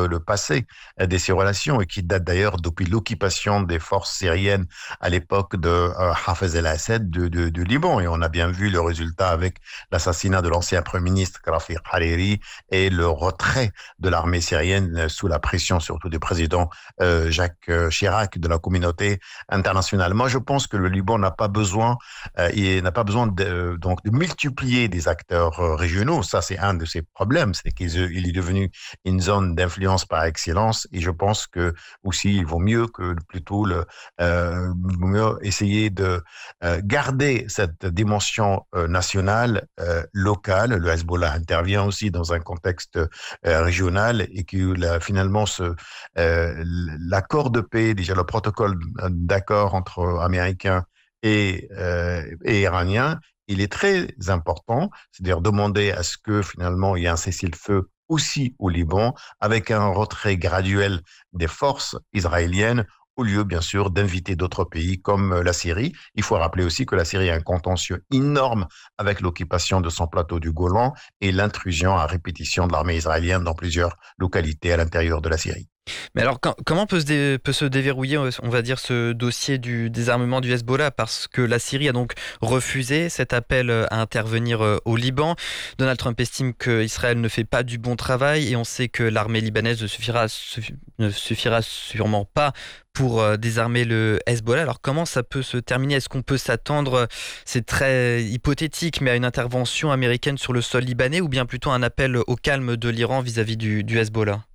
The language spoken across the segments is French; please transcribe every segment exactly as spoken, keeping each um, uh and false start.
le, le passé de ces relations et qui date d'ailleurs depuis l'occupation des forces syriennes à l'époque de euh, Hafez el-Assad du de, de, de Liban. Et on a bien vu le résultat avec l'assassinat de l'ancien Premier ministre Rafiq Hariri et le retrait de l'armée syrienne sous la pression surtout du président euh, Jacques Chirac de la communauté internationale. Moi, je pense que le Liban n'a pas besoin, euh, il n'a pas besoin de, donc de multiplier des acteurs euh, régionaux. Ça, c'est un de ses problèmes, c'est qu'il il est devenu une zone d'influence par excellence. Et je pense que aussi, il vaut mieux que plutôt le, euh, il vaut mieux essayer de euh, garder cette dimension euh, nationale, euh, locale. Le Hezbollah intervient aussi dans un contexte euh, régional et que là, finalement, ce, euh, l'accord de paix, déjà le protocole d'accord entre Américains et, euh, et Iraniens, il est très important, c'est-à-dire demander à ce que finalement il y ait un cessez-le-feu aussi au Liban, avec un retrait graduel des forces israéliennes, au lieu, bien sûr, d'inviter d'autres pays comme la Syrie. Il faut rappeler aussi que la Syrie a un contentieux énorme avec l'occupation de son plateau du Golan et l'intrusion à répétition de l'armée israélienne dans plusieurs localités à l'intérieur de la Syrie. Mais alors, quand, comment peut se, dé, peut se déverrouiller, on va dire, ce dossier du désarmement du Hezbollah? Parce que la Syrie a donc refusé cet appel à intervenir au Liban. Donald Trump estime qu'Israël ne fait pas du bon travail et on sait que l'armée libanaise ne suffira, ne suffira sûrement pas pour désarmer le Hezbollah. Alors, comment ça peut se terminer? Est-ce qu'on peut s'attendre, c'est très hypothétique, mais à une intervention américaine sur le sol libanais ou bien plutôt un appel au calme de l'Iran vis-à-vis du, du Hezbollah?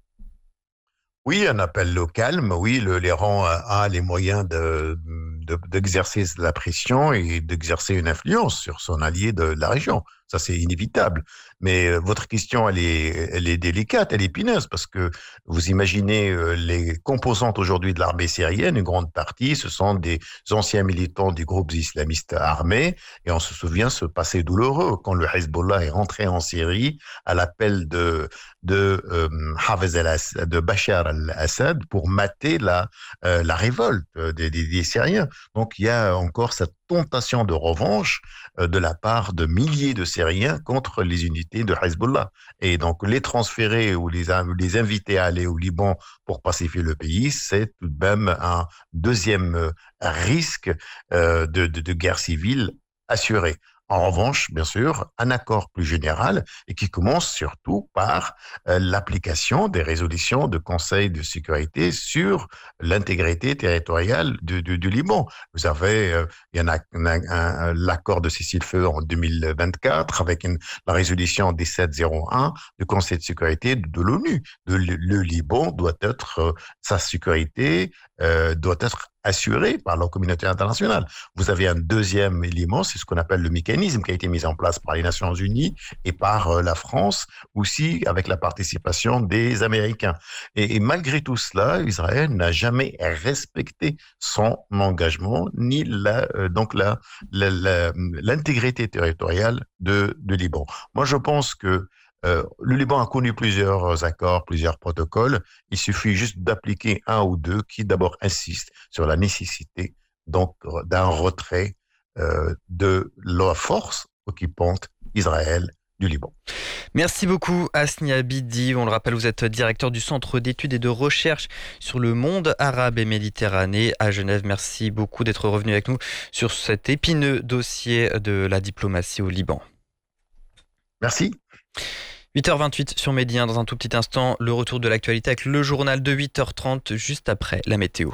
Oui, un appel au calme. Oui, le, l'Iran a, a les moyens de, de, d'exercer la pression et d'exercer une influence sur son allié de, de la région. Ça, c'est inévitable. Mais votre question, elle est, elle est délicate, elle est épineuse, parce que vous imaginez euh, les composantes aujourd'hui de l'armée syrienne, une grande partie, ce sont des anciens militants des groupes islamistes armés. Et on se souvient ce passé douloureux quand le Hezbollah est rentré en Syrie à l'appel de, de, euh, Hafez el-Assad, de Bachar el-Assad pour mater la, euh, la révolte des, des, des Syriens. Donc, il y a encore cette tentation de revanche euh, de la part de milliers de Syriens contre les unités de Hezbollah. Et donc, les transférer ou les, les inviter à aller au Liban pour pacifier le pays, c'est tout de même un deuxième risque euh, de, de, de guerre civile assuré. En revanche, bien sûr, un accord plus général et qui commence surtout par euh, l'application des résolutions de Conseil de sécurité sur l'intégrité territoriale du, du, du Liban. Vous savez, euh, il y en a, un, un, un, l'accord de cessez-le-feu en deux mille vingt-quatre avec une, la résolution dix-sept zéro un du Conseil de sécurité de, de l'ONU. Le, le Liban doit être, euh, sa sécurité euh, doit être assurée par la communauté internationale. Vous avez un deuxième élément, c'est ce qu'on appelle le mécanisme qui a été mis en place par les Nations Unies et par euh, la France, aussi avec la participation des Américains. Et, et malgré tout cela, Israël n'a jamais respecté son engagement ni la, euh, donc la, la, la, l'intégrité territoriale de, de Liban. Moi, je pense que Euh, le Liban a connu plusieurs accords, plusieurs protocoles. Il suffit juste d'appliquer un ou deux qui d'abord insistent sur la nécessité donc d'un retrait euh, de la force occupante Israël du Liban. Merci beaucoup Hasni Abidi. On le rappelle, vous êtes directeur du Centre d'études et de recherche sur le monde arabe et méditerranée à Genève. Merci beaucoup d'être revenu avec nous sur cet épineux dossier de la diplomatie au Liban. Merci. huit heures vingt-huit sur Média. Dans un tout petit instant, le retour de l'actualité avec le journal de huit heures trente, juste après la météo.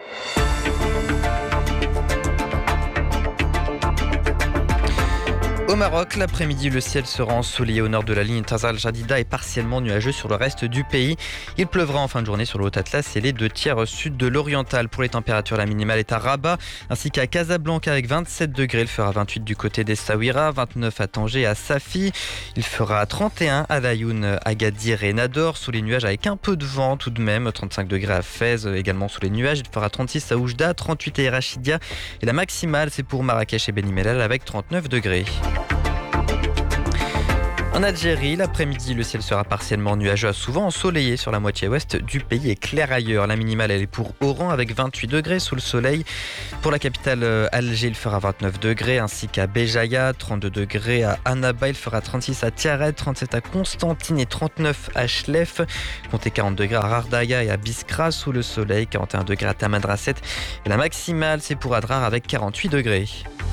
Au Maroc, l'après-midi, le ciel sera ensoleillé au nord de la ligne Tazar al-Jadida et partiellement nuageux sur le reste du pays. Il pleuvra en fin de journée sur le Haut-Atlas et les deux tiers sud de l'Oriental. Pour les températures, la minimale est à Rabat ainsi qu'à Casablanca avec vingt-sept degrés. Il fera vingt-huit du côté d'Essaouira, vingt-neuf à Tanger et à Safi. Il fera trente et un à Layoun, Agadir et Nador sous les nuages avec un peu de vent tout de même. trente-cinq degrés à Fès également sous les nuages. Il fera trente-six à Oujda, trente-huit à Erachidia. Et la maximale, c'est pour Marrakech et Beni Mellal avec trente-neuf degrés. En Algérie, l'après-midi, le ciel sera partiellement nuageux à souvent ensoleillé sur la moitié ouest du pays et clair ailleurs. La minimale, elle est pour Oran avec vingt-huit degrés sous le soleil. Pour la capitale Alger, il fera vingt-neuf degrés, ainsi qu'à Béjaïa, trente-deux degrés à Annaba, il fera trente-six à Tiaret, trente-sept à Constantine et trente-neuf à Chlef. Comptez quarante degrés à Rardaya et à Biskra sous le soleil, quarante et un degrés à Tamanrasset. Et la maximale, c'est pour Adrar avec quarante-huit degrés.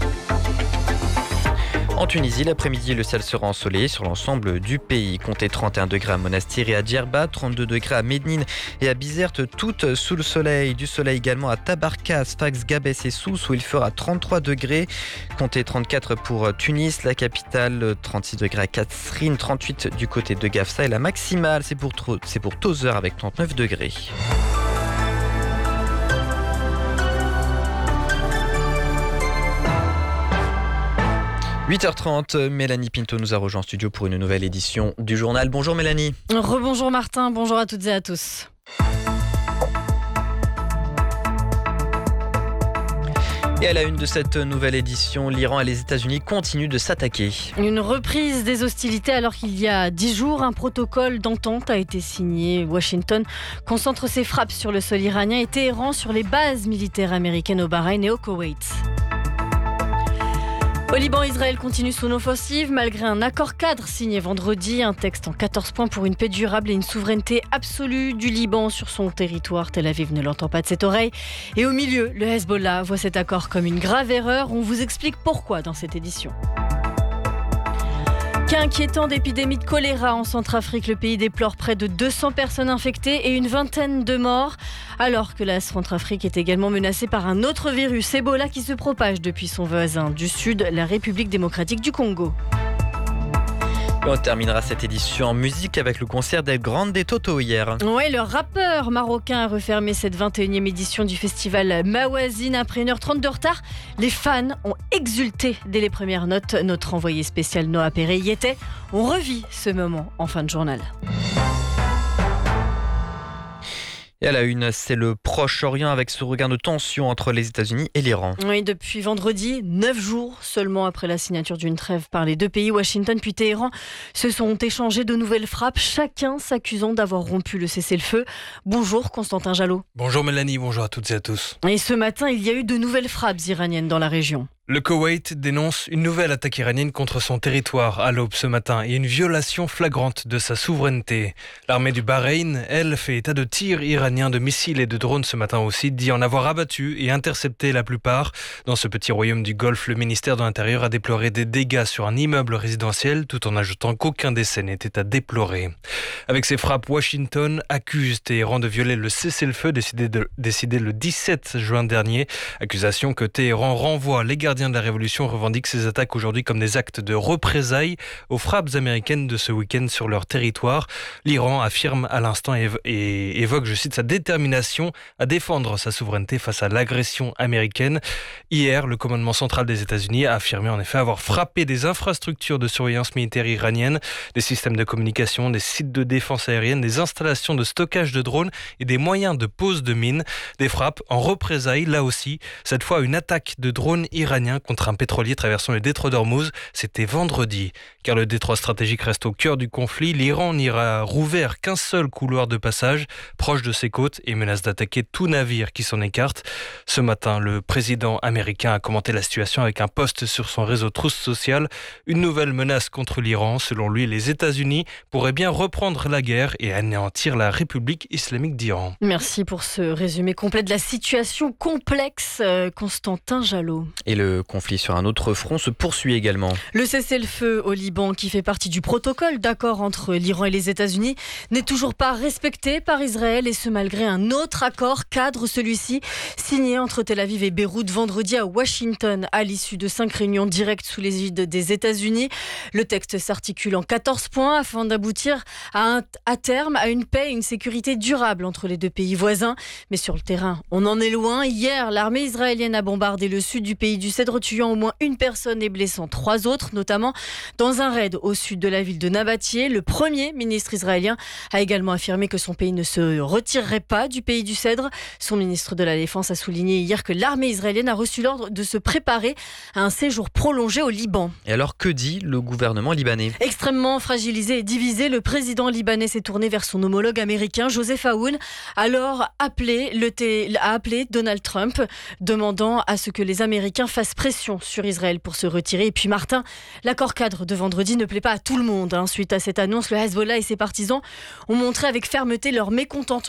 En Tunisie, l'après-midi, le ciel sera ensoleillé sur l'ensemble du pays. Comptez trente et un degrés à Monastir et à Djerba, trente-deux degrés à Médine et à Bizerte, toutes sous le soleil. Du soleil également à Tabarka, Sfax, Gabès et Sousse où il fera trente-trois degrés. Comptez trente-quatre pour Tunis, la capitale, trente-six degrés à Kasserine, trente-huit du côté de Gafsa et la maximale, c'est pour, c'est pour Tozeur avec trente-neuf degrés. huit heures trente, Mélanie Pinto nous a rejoint en studio pour une nouvelle édition du journal. Bonjour Mélanie. Rebonjour Martin, bonjour à toutes et à tous. Et à la une de cette nouvelle édition, l'Iran et les États-Unis continuent de s'attaquer. Une reprise des hostilités alors qu'il y a dix jours, un protocole d'entente a été signé. Washington concentre ses frappes sur le sol iranien et Téhéran sur les bases militaires américaines au Bahreïn et au Koweït. Au Liban, Israël continue son offensive malgré un accord cadre signé vendredi, un texte en quatorze points pour une paix durable et une souveraineté absolue du Liban sur son territoire. Tel Aviv ne l'entend pas de cette oreille. Et au milieu, le Hezbollah voit cet accord comme une grave erreur. On vous explique pourquoi dans cette édition. Cas inquiétant d'épidémie de choléra en Centrafrique. Le pays déplore près de deux cents personnes infectées et une vingtaine de morts. Alors que la Centrafrique est également menacée par un autre virus, Ebola, qui se propage depuis son voisin du sud, la République démocratique du Congo. On terminera cette édition en musique avec le concert d'El Grande Toto hier. Oui, le rappeur marocain a refermé cette vingt et unième édition du festival Mawazine après une heure trente de retard. Les fans ont exulté dès les premières notes. Notre envoyé spécial Noah Perret y était. On revit ce moment en fin de journal. Et à la une, c'est le Proche-Orient avec ce regain de tension entre les États-Unis et l'Iran. Oui, depuis vendredi, neuf jours seulement après la signature d'une trêve par les deux pays, Washington puis Téhéran se sont échangés de nouvelles frappes, chacun s'accusant d'avoir rompu le cessez-le-feu. Bonjour Constantin Jalot. Bonjour Mélanie, bonjour à toutes et à tous. Et ce matin, il y a eu de nouvelles frappes iraniennes dans la région. Le Koweït dénonce une nouvelle attaque iranienne contre son territoire à l'aube ce matin et une violation flagrante de sa souveraineté. L'armée du Bahreïn, elle, fait état de tirs iraniens de missiles et de drones ce matin aussi, dit en avoir abattu et intercepté la plupart. Dans ce petit royaume du Golfe, le ministère de l'Intérieur a déploré des dégâts sur un immeuble résidentiel tout en ajoutant qu'aucun décès n'était à déplorer. Avec ces frappes, Washington accuse Téhéran de violer le cessez-le-feu décidé, de, décidé le dix-sept juin dernier. Accusation que Téhéran renvoie. Les gardiens de la Révolution revendiquent ces attaques aujourd'hui comme des actes de représailles aux frappes américaines de ce week-end sur leur territoire. L'Iran affirme à l'instant et, et évoque, je cite, sa détermination à défendre sa souveraineté face à l'agression américaine. Hier, le commandement central des États-Unis a affirmé en effet avoir frappé des infrastructures de surveillance militaire iraniennes, des systèmes de communication, des sites de défense aérienne, des installations de stockage de drones et des moyens de pose de mines. Des frappes en représailles, là aussi, cette fois une attaque de drones iraniens contre un pétrolier traversant le détroit d'Ormuz. C'était vendredi. Car le détroit stratégique reste au cœur du conflit, l'Iran n'ira rouvert qu'un seul couloir de passage proche de ses côtes et menace d'attaquer tout navire qui s'en écarte. Ce matin, le président américain a commenté la situation avec un post sur son réseau Truth Social. Une nouvelle menace contre l'Iran. Selon lui, les États-Unis pourraient bien reprendre la guerre et anéantir la République islamique d'Iran. Merci pour ce résumé complet de la situation complexe, euh, Constantin Jalot. Et le conflit sur un autre front se poursuit également. Le cessez-le-feu au Liban, qui fait partie du protocole d'accord entre l'Iran et les États-Unis, n'est toujours pas respecté par Israël, et ce malgré un autre accord cadre, celui-ci signé entre Tel Aviv et Beyrouth vendredi à Washington à l'issue de cinq réunions directes sous l'égide des États-Unis. Le texte s'articule en quatorze points afin d'aboutir à, un, à terme à une paix et une sécurité durable entre les deux pays voisins. Mais sur le terrain, on en est loin. Hier, l'armée israélienne a bombardé le sud du pays du Cèdre, tuant au moins une personne et blessant trois autres, notamment dans un raid au sud de la ville de Nabatieh. Le premier ministre israélien a également affirmé que son pays ne se retirerait pas du pays du Cèdre. Son ministre de la Défense a souligné hier que l'armée israélienne a reçu l'ordre de se préparer à un séjour prolongé au Liban. Et alors, que dit le gouvernement libanais ? Extrêmement fragilisé et divisé, le président libanais s'est tourné vers son homologue américain, Joseph Aoun, alors appelé, le t- a appelé Donald Trump, demandant à ce que les Américains fassent pression sur Israël pour se retirer. Et puis Martin, l'accord cadre de vendredi ne plaît pas à tout le monde. Hein. Suite à cette annonce, le Hezbollah et ses partisans ont montré avec fermeté leur mécontentement